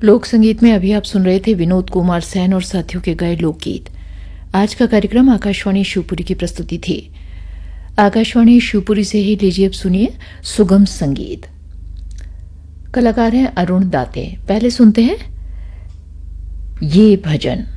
लोक संगीत में अभी आप सुन रहे थे विनोद कुमार सैन और साथियों के गाए लोकगीत। आज का कार्यक्रम आकाशवाणी शिवपुरी की प्रस्तुति थी। आकाशवाणी शिवपुरी से ही लीजिए अब सुनिए सुगम संगीत। कलाकार हैं अरुण दाते। पहले सुनते हैं ये भजन।